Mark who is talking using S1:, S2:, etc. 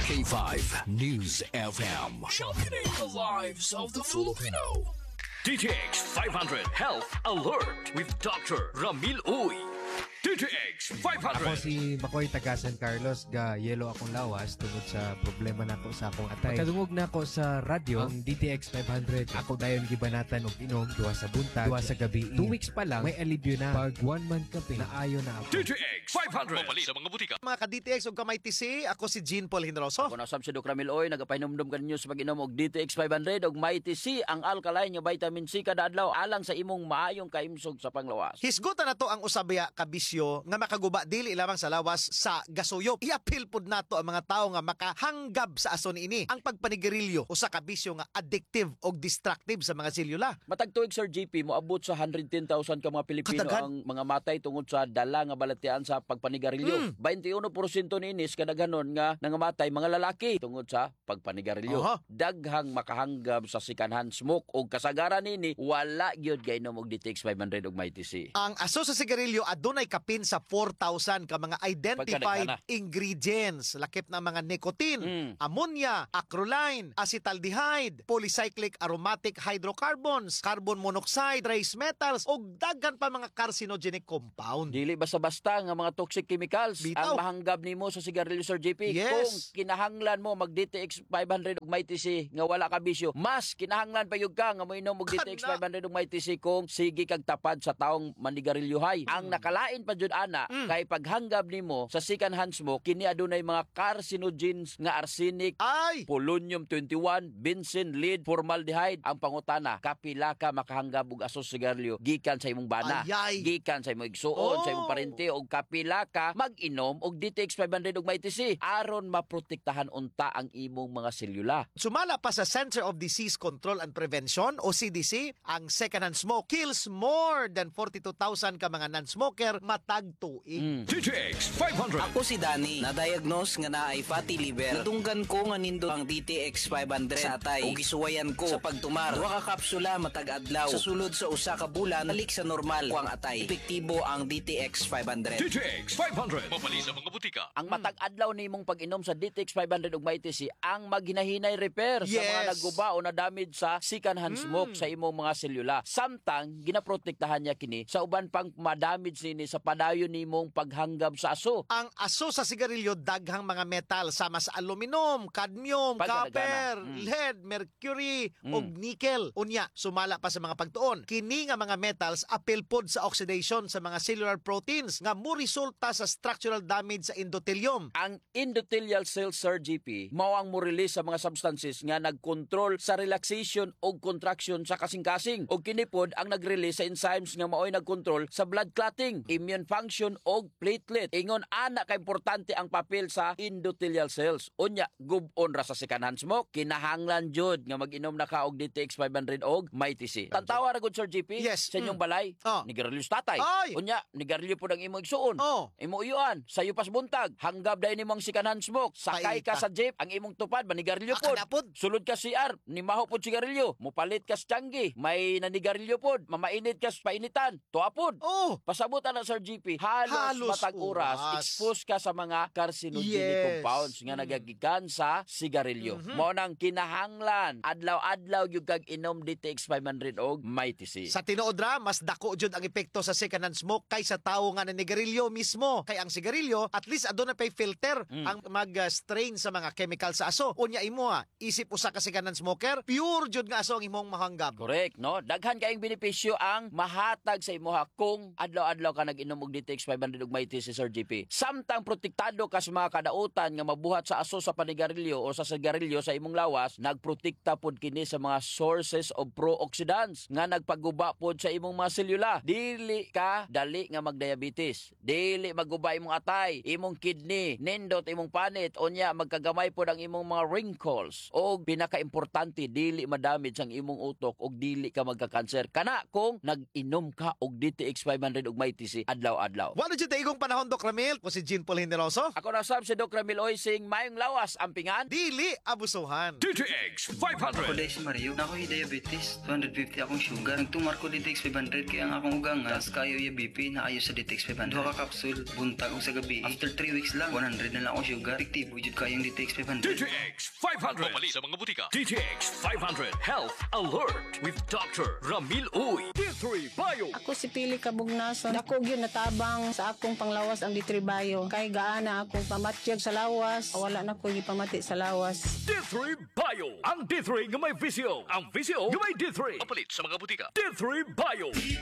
S1: K5 News FM. Championing the lives of the Filipino. DTX 500 Health Alert with Dr. Ramil Uy. DTX 500.
S2: Ako si Makoy taga San Carlos, ga yelo akong lawas tungod sa problema nako sa akong atay. Pagkadungog na ako sa radyo, ang DTX 500, ako dayon gibanatan og inom duha sa buntag, duha sa gabi. 2 weeks pa lang, may alibyo na. Pag 1 month kape, naayo na ako.
S1: DTX 500. Mapali sa mga butika.
S3: Mga ka-DTX o kamay TC, ako si Jean Paul Hindroso.
S4: Kung nasam si Dr. Ramil Oy, nagapahinumdum kaninyo sa pag-inom og DTX 500 og Mighty C, ang alkaline nga vitamin C kada adlaw alang sa imong maayong kaimsog sa panglawas.
S3: Hisgutan na to ang usabya kabisyo nga makaguba dili lamang sa lawas sa gasuyop. I-appeal pod nato ang mga tao nga makahanggab sa aso niini. Ang pagpanigarilyo usa ka bisyo nga addictive o distractive sa mga selula.
S4: Matag tuig Sir GP, moabot sa 110,000 ka mga Pilipino
S3: Katagan.
S4: ang mga matay tungod sa dala nga balatian sa pagpanigarilyo. 21% niinis kadaghanon nga nangamatay mga lalaki tungod sa pagpanigarilyo.
S3: Aha.
S4: Daghang makahanggab sa secondhand smoke og kasagaran nini wala gyud gainom og DTX 500 og Mighty C.
S3: Ang aso sa sigarilyo adunay kapin sa 4,000 ka mga identified
S4: Pagkadagana.
S3: ingredients. Lakip na mga nicotine, ammonia, acrolein, acetaldehyde, polycyclic aromatic hydrocarbons, carbon monoxide, trace metals, ug daghan pa mga carcinogenic compound.
S4: Dili basta-basta nga mga toxic chemicals
S3: Bitaw.
S4: ang mahanggab nimo sa sigarilyo Sir JP.
S3: Yes.
S4: Kung kinahanglan mo mag DTX 500 ug Mighty C nga wala ka bisyo, mas kinahanglan pa yug ka nga moinom og DTX
S3: Kana.
S4: 500 ug Mighty C kung sige kag tapad sa taong manigarilyohay. Ang nakalain pa jud ana kay paghanggab nimo sa second hand smoke kini adunay mga carcinogens nga arsenic,
S3: Ay!
S4: polonium 21, benzene, lead, formaldehyde. Ang pangutana, kapila ka makahanggab og aso sa sigarilyo gikan sa imong bana,
S3: Ayay.
S4: gikan sa imong igsuon,
S3: Oh.
S4: sa imong parente, og kapila ka mag-inom og DTX 500 ug Mighty C aron maprotektahan unta ang imong mga selula.
S3: Sumala pa sa Center of Disease Control and Prevention o CDC, ang secondhand smoke kills more than 42,000 ka mga non-smoker matag tuig.
S1: DTX 500.
S5: Ako si Danny, na-diagnose nga naay fatty liver. Nadunggan ko nga nindo ang DTX 500 sa atay. Ug gisuwayan ko sa pagtumar. Duha ka kapsula matag adlaw. Sa sulod sa usa ka bulan, balik sa normal ko ang atay. Epektibo ang DTX 500.
S1: DTX 500. Mapali sa mga butika.
S4: Ang matag adlaw nimong pag-inom sa DTX 500 ug Mighty C ang maghinahinay repair sa mga
S3: Yes.
S4: nagguba o na-damage sa second hand smoke sa imong mga selula. Samtang ginaprotektahan niya kini sa uban pang ma-damage nini sa padayon nimong paghanggab sa aso.
S3: Ang aso sa sigarilyo daghang mga metal sama sa aluminum, cadmium,
S4: Pagkadagana.
S3: copper, lead, mercury ug nickel. Unya, sumala pa sa mga pagtuon. Kini nga mga metals apil pod sa oxidation sa mga cellular proteins nga mo resulta sa structural damage sa endothelium.
S4: Ang endothelial cells, Sir GP, mao ang mo-release sa mga substances nga nag-control sa relaxation o contraction sa kasing-kasing. O kini pod ang nag-release sa enzymes nga mao'y nag-control sa blood clotting, immune function o platelet. Ingon ana ka importante ang papel sa endothelial cells. Unya, gubon ra sa secondhand smoke, kinahanglan jud nga mag-inom na ka og DTX 500 og Mighty C. Tantawa ra gud Sir GP
S3: Yes.
S4: sa inyong balay.
S3: Oh.
S4: Nigarilyo sa tatay.
S3: Ay.
S4: Unya, nigarilyo pod ang imong igsuon.
S3: Oh.
S4: Imo uyuan, sayo pas buntag, hanggab dahil nimong secondhand smoke, sakay ka
S3: Paita.
S4: sa jeep, ang imong tupad, manigarilyo
S3: Aka na pod.
S4: Sulod ka CR, nimaho pod sigarilyo, mupalit ka sa tiyanggi, may nanigarilyo pod, mamainit ka sa painitan, tuwa pod.
S3: Oh,
S4: Pasabot na Sir GP, halos
S3: Halos
S4: matag oras,
S3: oras.
S4: expose ka sa mga carcinogenic
S3: Yes.
S4: compounds nga nagagikan sa sigarilyo. Mao nang kinahanglan, adlaw-adlaw yung kag inom DTX 500 og Mighty C.
S3: sa tinuod ra, mas dako jud ang epekto sa secondhand smoke kaysa tawo nga nanigarilyo mismo. Kay ang sigarilyo, at least aduna pay filter ang mag-strain sa mga chemical sa aso. Unya imo isip usa ka secondhand smoker, pure jud nga aso ang imong mahanggab.
S4: Correct, no? Daghan kayong benepisyo ang mahatag sa imuha kung adlaw-adlaw ka nag-inom og DTX 500 ug Mighty C, Sir GP. Samtang protektado ka sa mga kadautan nga mabuhat sa aso sa panigarilyo o sa sigarilyo sa imong lawas, nagprotekta pod kini sa mga sources of pro-oxidants nga nagpaguba pod sa imong mga selula. Dili ka dali nga magdiabetes. Dili maguba imong atay, imong kidney, nindot imong panit, unya magkagamay pod ang imong mga wrinkles. O pinaka-importante, dili madamage ang imong utok og dili ka magka-cancer. Kana kung nag-inom ka og DTX 500 ug Mighty C adlaw-adlaw.
S3: Wala dyan taigong panahon, Doc Ramil. Kung si Jean Paul Generoso,
S4: Ako na sab si Doc Ramil Oysing, mayong lawas ang pingan.
S3: dili abusuhan.
S1: DTX
S6: Ako
S1: 500.
S6: dahil si Mario, na ako'y diabetes, 250 akong sugar. Nagtumar ko DTX 500 kaya ang akong ugangas, kayo yung BP na ayos sa DTX 500. Duha ka kapsul, buntag o sa gabi. After 3 weeks lang, 100 na lang akong sugar. Epektibo jud kayong DTX 500.
S1: DTX 500. Pumali sa mga butika. DTX 500 Health Alert with Dr. Ramil Uy. D3 Bio.
S7: Ako si Pili Kabugnason. Dako gyud natabang sa akong panglawas ang ditribayo. Kay gaana akong pamatyag sa lawas. Wala na ko gipamati sa lawas.
S1: D3 Bio. Ang D3 nga may visyo. Ang visyo nga may D3. Papalit sa mga butika. D3 Bio.